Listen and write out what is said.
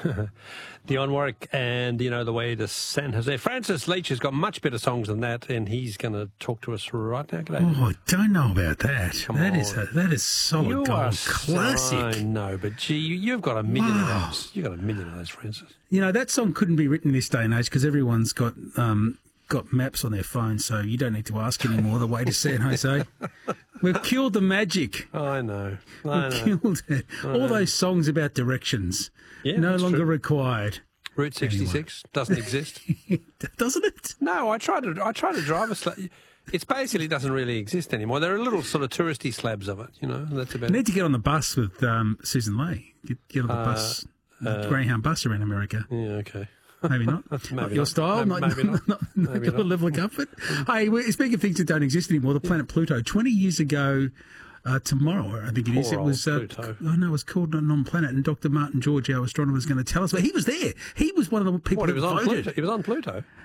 Dionne Warwick and You Know the Way to San Jose. Francis Leach has got much better songs than that, and he's going to talk to us right now. G'day. Oh, I don't know about that. Come that on. is solid You gold classic. I know, but gee, you've got a million of those. You've got a million of those, Francis. You know, that song couldn't be written in this day and age because everyone's got maps on their phone, so you don't need to ask anymore the way to San Jose. We've killed the magic. I know. We've killed it. All those songs about directions, no longer required. Route 66 doesn't exist. Doesn't it? No, I tried to drive a slab. It basically doesn't really exist anymore. There are little sort of touristy slabs of it, you know. That's about You need to get on the bus with Susan Ley. Get on the bus, the Greyhound bus around America. Yeah, okay. Maybe not. Not your style. Maybe not. Not your level of comfort. Hey, speaking of things that don't exist anymore, the planet Pluto. 20 years ago tomorrow, I think it is. It was. It was called Non-Planet, and Dr. Martin George, our astronomer, was going to tell us. But he was there. He was one of the people He was that voted. He was on Pluto.